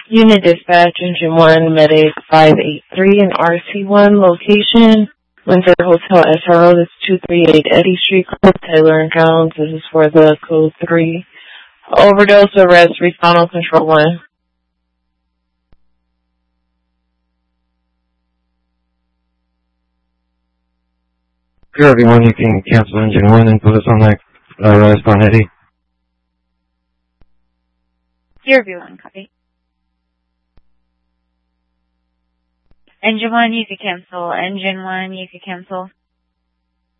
Unit Dispatch, Engine 1, Medic 583 in RC1 location. Windsor Hotel SRO, this is 238 Eddy Street, Taylor and Jones. This is for the code 3. Overdose arrest, respond on control 1. Sure, everyone, you can cancel engine 1 and put us on that arrest on Eddy. Here, everyone, copy. Engine 1, you could cancel. Engine 1, you could cancel.